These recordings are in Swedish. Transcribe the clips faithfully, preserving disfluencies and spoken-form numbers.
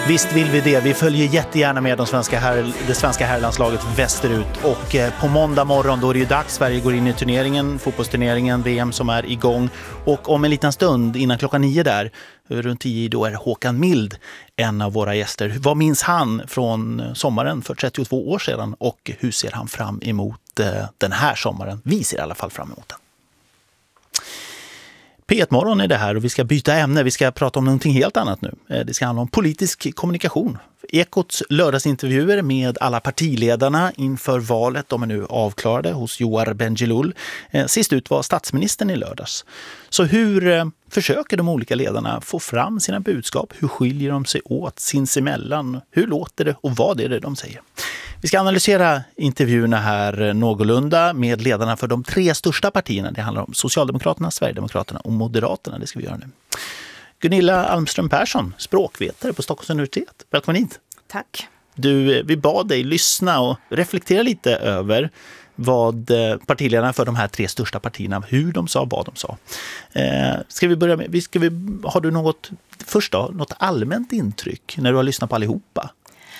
Visst vill vi det. Vi följer jättegärna med de svenska herr, det svenska herrlandslaget västerut. Och eh, på måndag morgon då är det ju dags. Sverige går in i turneringen, fotbollsturneringen, V M som är igång. Och om en liten stund, innan klockan nio där, runt tio, då är Håkan Mild en av våra gäster. Vad minns han från sommaren för trettiotvå år sedan? Och hur ser han fram emot eh, den här sommaren? Vi ser i alla fall fram emot den. P ett morgon är det här och vi ska byta ämne. Vi ska prata om någonting helt annat nu. Det ska handla om politisk kommunikation. Ekots lördagsintervjuer med alla partiledarna inför valet, de är nu avklarade hos Johar Bendjelloul. Sist ut var statsministern i lördags. Så hur försöker de olika ledarna få fram sina budskap? Hur skiljer de sig åt sinsemellan? Hur låter det och vad är det de säger? Vi ska analysera intervjuerna här någorlunda med ledarna för de tre största partierna. Det handlar om Socialdemokraterna, Sverigedemokraterna och Moderaterna. Det ska vi göra nu. Gunilla Almström Persson, språkvetare på Stockholms universitet. Välkommen hit. Tack. Du, vi bad dig lyssna och reflektera lite över vad partiledarna för de här tre största partierna, hur de sa, vad de sa. Eh, ska vi börja med, ska vi, har du något, först då, något allmänt intryck när du har lyssnat på allihopa?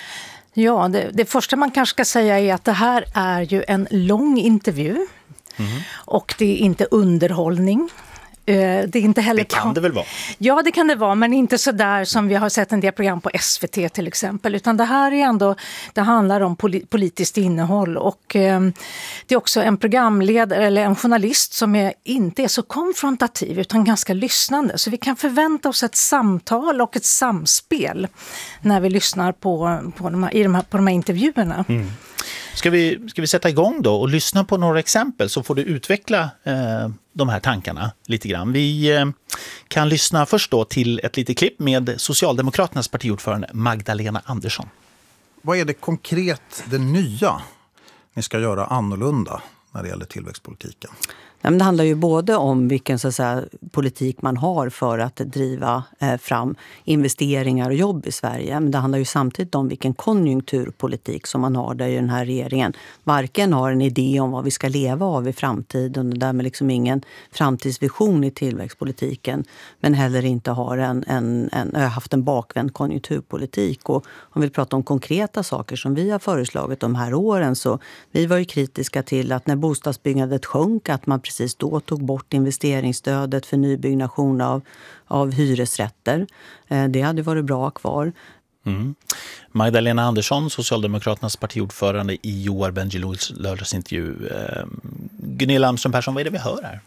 Ja, det, det första man kanske ska säga är att det här är ju en lång intervju. Mm. Och det är inte underhållning. Det, är inte heller det kan det väl vara? Ja, det kan det vara, men inte så där som vi har sett en del program på S V T till exempel. Utan det här är ändå, det handlar om politiskt innehåll och eh, det är också en programledare eller en journalist som är, inte är så konfrontativ utan ganska lyssnande. Så vi kan förvänta oss ett samtal och ett samspel när vi lyssnar på, på, de, här, i de, här, på de här intervjuerna. Mm. Ska vi, ska vi sätta igång då och lyssna på några exempel så får du utveckla eh, de här tankarna lite grann. Vi eh, kan lyssna först då till ett litet klipp med Socialdemokraternas partiordförande Magdalena Andersson. Vad är det konkret, det nya ni ska göra annorlunda när det gäller tillväxtpolitiken? Nej, men det handlar ju både om vilken så att säga, politik man har för att driva eh, fram investeringar och jobb i Sverige. Men det handlar ju samtidigt om vilken konjunkturpolitik som man har där ju den här regeringen varken har en idé om vad vi ska leva av i framtiden och därmed liksom ingen framtidsvision i tillväxtpolitiken. Men heller inte har en, en, en, haft en bakvänd konjunkturpolitik. Och om vi pratar om konkreta saker som vi har föreslagit de här åren så vi var ju kritiska till att när bostadsbyggandet sjönk att man precis då tog bort investeringsstödet för nybyggnation av, av hyresrätter. Eh, det hade varit bra kvar. Mm. Magdalena Andersson, Socialdemokraternas partiordförande i Johar Bendjellouls lördagsintervju. Eh, Gunilla Almström Persson, vad är det vi hör här?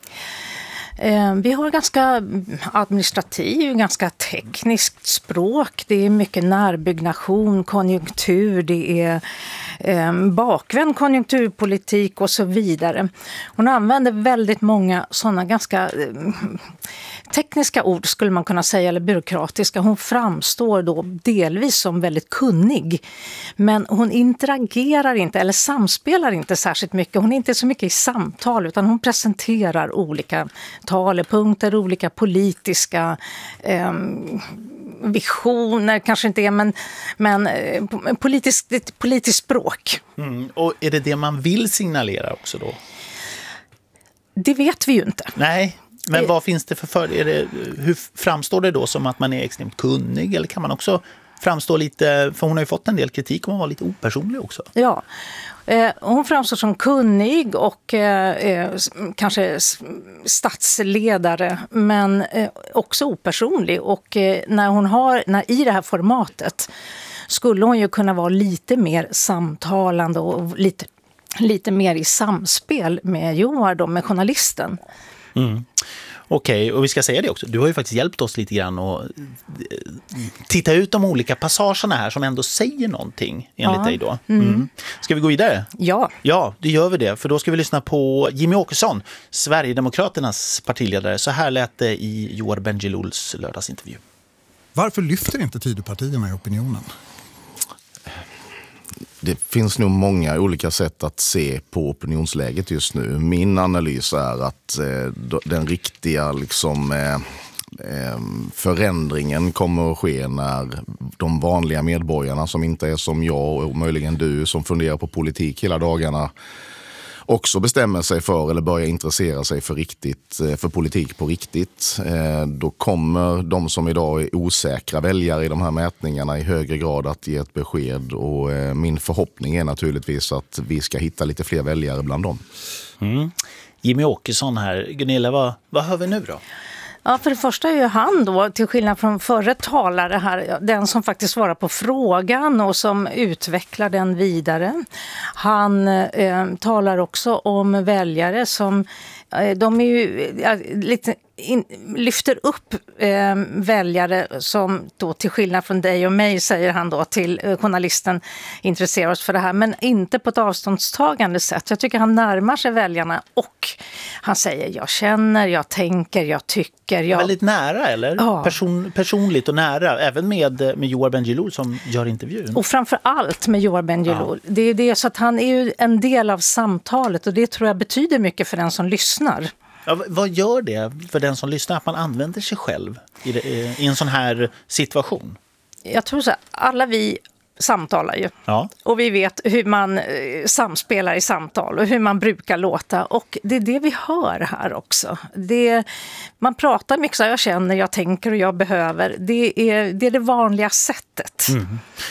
Vi har ganska administrativ, ganska tekniskt språk. Det är mycket närbyggnation, konjunktur, det är eh, bakvänd konjunkturpolitik och så vidare. Hon använder väldigt många sådana ganska eh, tekniska ord skulle man kunna säga, eller byråkratiska. Hon framstår då delvis som väldigt kunnig. Men hon interagerar inte eller samspelar inte särskilt mycket. Hon är inte så mycket i samtal utan hon presenterar olika talepunkter, olika politiska eh, visioner kanske inte är, men, men eh, politiskt, politiskt språk. Mm. Och är det det man vill signalera också då? Det vet vi ju inte. Nej, men vad finns det för för är det, hur framstår det då som att man är extremt kunnig eller kan man också framstå lite, för hon har ju fått en del kritik om hon var lite opersonlig också. Ja, eh, hon framstår som kunnig och eh, kanske statsledare men eh, också opersonlig och eh, när hon har, när i det här formatet skulle hon ju kunna vara lite mer samtalande och lite, lite mer i samspel med Johar då, med journalisten. Mm. Okej, okay, och vi ska säga det också. Du har ju faktiskt hjälpt oss lite grann att titta ut de olika passagerna här som ändå säger någonting enligt ja. dig då. Mm. Mm. Ska vi gå vidare? Ja. Ja, det gör vi det. För då ska vi lyssna på Jimmie Åkesson, Sverigedemokraternas partiledare. Så här lät det i Johar Bendjellouls lördagsintervju. Varför lyfter inte Tidöpartierna i opinionen? Det finns nog många olika sätt att se på opinionsläget just nu. Min analys är att eh, den riktiga liksom, eh, eh, förändringen kommer att ske när de vanliga medborgarna som inte är som jag och möjligen du som funderar på politik hela dagarna också bestämmer sig för eller börjar intressera sig för, riktigt, för politik på riktigt, då kommer de som idag är osäkra väljare i de här mätningarna i högre grad att ge ett besked. Och min förhoppning är naturligtvis att vi ska hitta lite fler väljare bland dem. Mm. Jimmy Åkesson här. Gunilla, vad, vad hör vi nu då? Ja, för det första är ju han då, till skillnad från förre talare här, den som faktiskt svarar på frågan och som utvecklar den vidare. Han eh, talar också om väljare som, eh, de är ju ja, lite in, lyfter upp eh, väljare som då till skillnad från dig och mig, säger han då till eh, journalisten, intresserar oss för det här, men inte på ett avståndstagande sätt. Jag tycker han närmar sig väljarna och han säger jag känner, jag tänker, jag tycker. Jag... Väldigt nära, eller? Ja. Person, personligt och nära, även med, med Johar Bendjelloul som gör intervjun. Och framför allt med Johar Bendjelloul. Ja. Det är det, så att han är ju en del av samtalet och det tror jag betyder mycket för den som lyssnar. Ja, vad gör det för den som lyssnar att man använder sig själv i, det, i en sån här situation? Jag tror så här, alla vi samtalar ju. Ja. Och vi vet hur man eh, samspelar i samtal och hur man brukar låta. Och det är det vi hör här också. Det, man pratar mycket så här, jag känner, jag tänker och jag behöver. Det är det, är det vanliga sättet. Mm.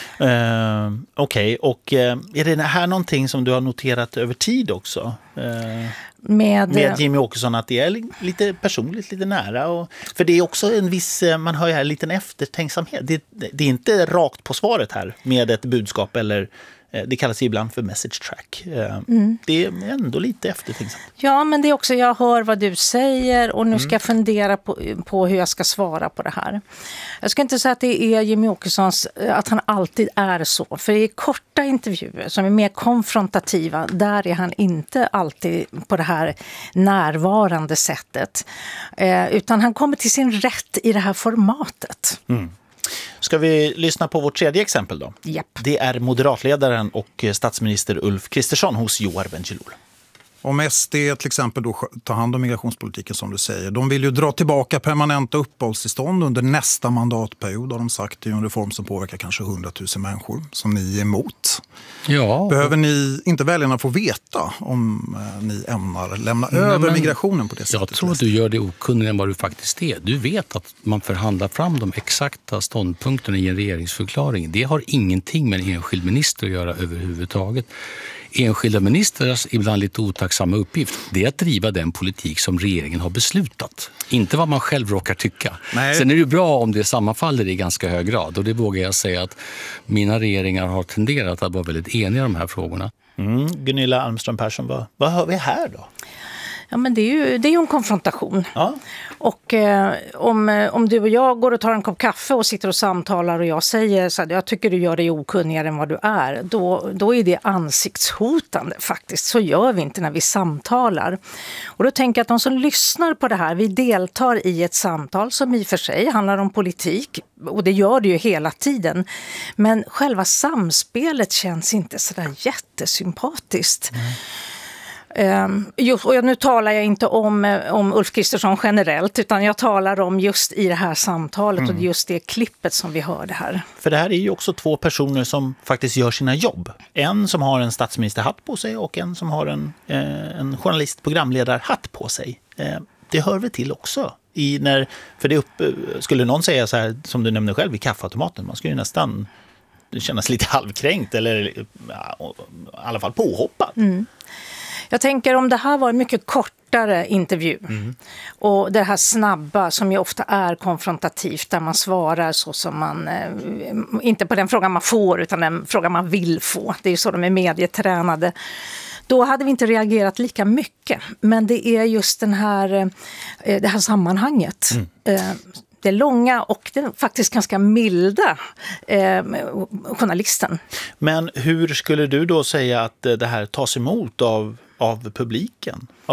Uh, Okej, okay. Och uh, är det här någonting som du har noterat över tid också? Uh... Med, med Jimmy Åkesson, att det är lite personligt, lite nära. Och, för det är också en viss, man hör ju här, en liten eftertänksamhet. Det, det är inte rakt på svaret här med ett budskap eller det kallas ibland för message track. Mm. Det är ändå lite eftertänksamt. Ja, men det är också, jag hör vad du säger och nu ska jag fundera på, på hur jag ska svara på det här. Jag ska inte säga att det är Jimmy Åkessons, att han alltid är så. För i korta intervjuer som är mer konfrontativa, där är han inte alltid på det här närvarande sättet. Eh, utan han kommer till sin rätt i det här formatet. Mm. Ska vi lyssna på vårt tredje exempel då? Japp. Det är moderatledaren och statsminister Ulf Kristersson hos Johar Bendjelloul. Om S D till exempel då tar hand om migrationspolitiken som du säger. De vill ju dra tillbaka permanenta uppehållstillstånd under nästa mandatperiod, har de sagt. Det är en reform som påverkar kanske hundratusen människor som ni är emot. Ja. Behöver ni inte väljarna få veta om eh, ni ämnar lämna Nej, över migrationen på det sättet? Jag tror att du gör det okunnigare än vad du faktiskt är. Du vet att man förhandlar fram de exakta ståndpunkterna i en regeringsförklaring. Det har ingenting med en enskild minister att göra överhuvudtaget. Enskilda ministers ibland lite otacksamma uppgift, det är att driva den politik som regeringen har beslutat. Inte vad man själv råkar tycka. Nej. Sen är det ju bra om det sammanfaller i ganska hög grad. Och det vågar jag säga att mina regeringar har tenderat att vara väldigt eniga i de här frågorna. Mm. Gunilla Almström Persson, vad, vad hör vi här då? Ja, men det är ju, det är ju en konfrontation. Ja. Och eh, om, om du och jag går och tar en kopp kaffe och sitter och samtalar och jag säger så här, jag tycker du gör dig okunnigare än vad du är, då, då är det ansiktshotande faktiskt. Så gör vi inte när vi samtalar. Och då tänker jag att de som lyssnar på det här, vi deltar i ett samtal som i och för sig handlar om politik. Och det gör det ju hela tiden. Men själva samspelet känns inte så där jättesympatiskt. Mm. Um, just, och nu talar jag inte om, om Ulf Kristersson generellt, utan jag talar om just i det här samtalet mm. och just det klippet som vi hörde här. För det här är ju också två personer som faktiskt gör sina jobb. En som har en statsministerhatt på sig och en som har en, eh, en journalist-programledarhatt på sig. Eh, det hör vi till också. I när, för det upp, skulle någon säga så här, som du nämnde själv, i kaffeautomaten, man skulle ju nästan kännas lite halvkränkt eller ja, i alla fall påhoppad. Mm. Jag tänker om det här var en mycket kortare intervju mm. och det här snabba som ju ofta är konfrontativt där man svarar så som man, eh, inte på den frågan man får utan den frågan man vill få. Det är ju så de är medietränade. Då hade vi inte reagerat lika mycket. Men det är just den här, eh, det här sammanhanget. Mm. Eh, det långa och den faktiskt ganska milda eh, journalisten. Men hur skulle du då säga att det här tas emot av, av publiken?